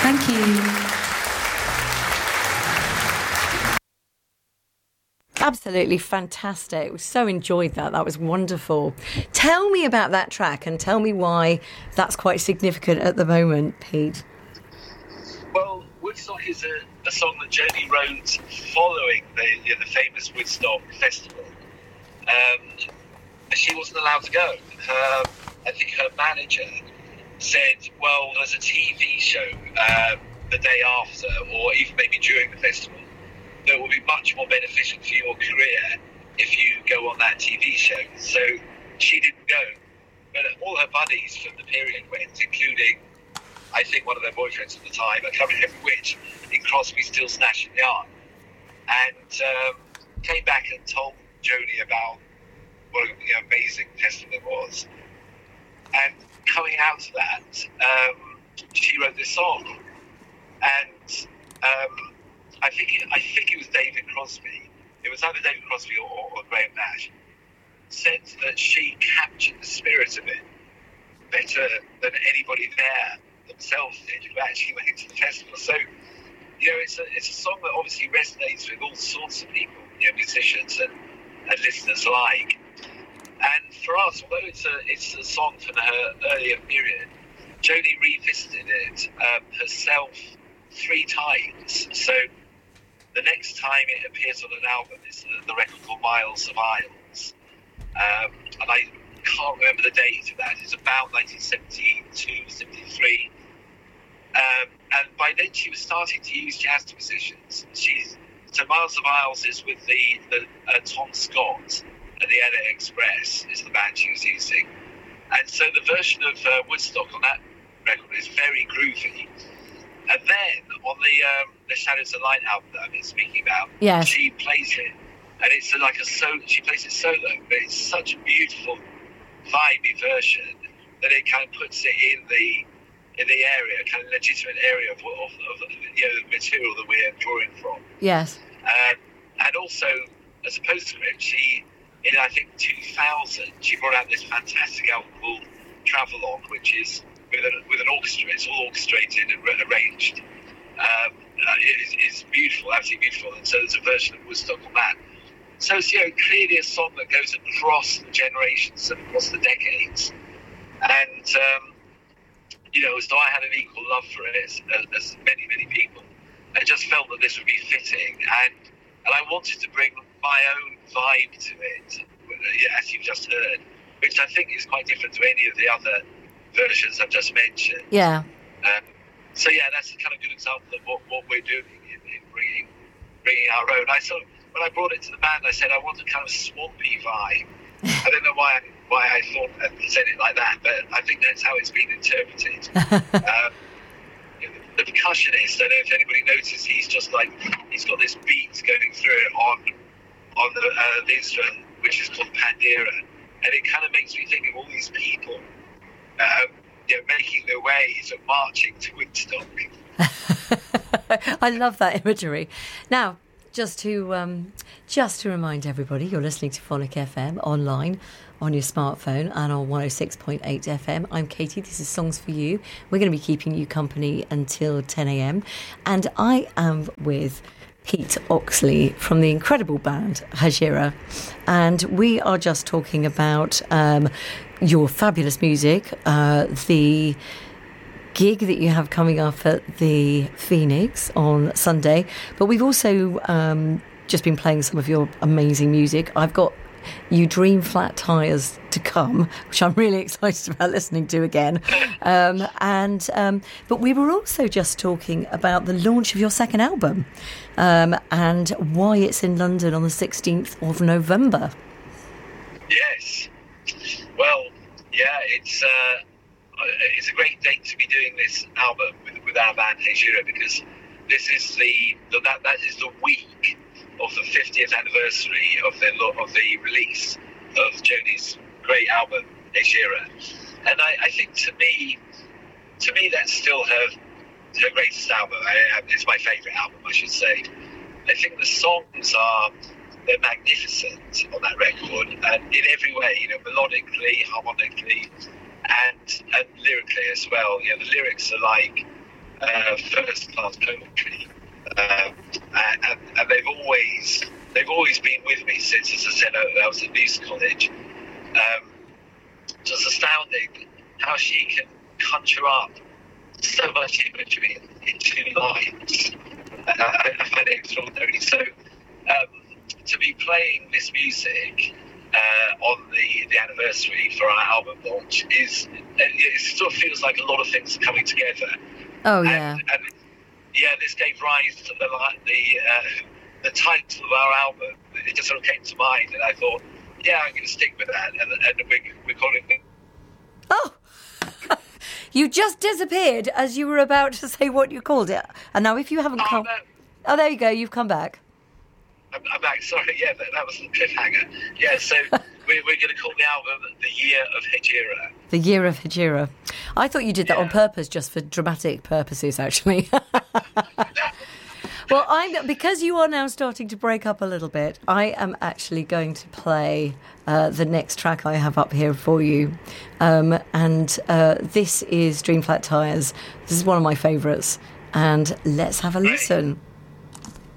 Thank you. Absolutely fantastic. We so enjoyed that. That was wonderful. Tell me about that track and tell me why that's quite significant at the moment, Pete. Well, Woodstock is a song that Joni wrote following the famous Woodstock Festival. She wasn't allowed to go. I think her manager said, well, there's a TV show the day after, or even maybe during the festival, that will be much more beneficial for your career if you go on that TV show. So she didn't go. But all her buddies from the period went, including, I think, one of their boyfriends at the time, I can't remember which, in Crosby, Stills, Nash & Young, and came back and told Joni about what an amazing festival it was. And coming out of that, she wrote this song. And I think it was David Crosby. It was either David Crosby or Graham Nash. Said that she captured the spirit of it better than anybody there themselves did who actually went to the festival. So, it's a song that obviously resonates with all sorts of people, musicians and listeners alike. And for us, although it's a song from her earlier period, Joni revisited it herself 3 times. So the next time it appears on an album is the record called Miles of Isles. And I can't remember the date of that. It's about 1972, 73. And by then she was starting to use jazz musicians. So Miles of Isles is with the Tom Scott and the Edda Express is the band she was using. And so the version of Woodstock on that record is very groovy. And then on the Shadows of Light album that I've been speaking about, yes, she plays it, and it's like a solo. She plays it solo, but it's such a beautiful, vibey version that it kind of puts it in the area, kind of legitimate area of the material that we're drawing from. Yes. And also, as a postscript, in I think 2000, she brought out this fantastic album called Travelogue, which is with an orchestra. It's all orchestrated and arranged. It's beautiful, absolutely beautiful. And so there's a version of Woodstock on that. So it's clearly a song that goes across the generations and across the decades. And as though I had an equal love for it as many people, I just felt that this would be fitting, and I wanted to bring my own vibe to it, as you've just heard, which I think is quite different to any of the other versions I've just mentioned. Yeah. So that's a kind of good example of what we're doing in bringing our own. When I brought it to the band, I said I want a kind of swampy vibe. I don't know why I thought and said it like that, but I think that's how it's been interpreted. The percussionist, I don't know if anybody noticed, he's got this beat going through it on the instrument, which is called Pandira, and it kind of makes me think of all these people making their way, marching to Woodstock. I love that imagery. Now, just to remind everybody, you're listening to Phonic FM online on your smartphone and on 106.8 FM. I'm Katie. This is Songs for You. We're going to be keeping you company until 10 a.m. And I am with Pete Oxley from the incredible band Hajira. And we are just talking about your fabulous music, the gig that you have coming up at the Phoenix on Sunday. But we've also just been playing some of your amazing music. I've got You Dream Flat Tires to come, which I'm really excited about listening to again. But we were also just talking about the launch of your second album and why it's in London on the 16th of November. Yes. Well, it's a great date to be doing this album with our band Hejira, because this is that is the week of the 50th anniversary of the release of Joni's great album Hejira, and I think to me that's still her greatest album. It's my favourite album, I should say. I think the songs they're magnificent on that record, and in every way, melodically, harmonically, and lyrically as well. The lyrics are like first class poetry, and they've always been with me since, as I said, I was at Leeds College. Just astounding how she can conjure up so much imagery in 2 lines. I find it extraordinary. So to be playing this music on the anniversary for our album launch it sort of feels like a lot of things are coming together. Oh yeah. And this gave rise to the title of our album. It just sort of came to mind, and I thought, yeah, I'm going to stick with that, and we're calling it. Oh, you just disappeared as you were about to say what you called it, and now if you haven't come, no. There you go, you've come back. I'm back. Sorry, yeah, that was the cliffhanger. Yeah, so we're going to call the album "The Year of Hegira." The Year of Hegira. I thought you did that on purpose, just for dramatic purposes, actually. Well, because you are now starting to break up a little bit, I am actually going to play the next track I have up here for you. This is Dream Flat Tyres. This is one of my favourites. And let's have a listen.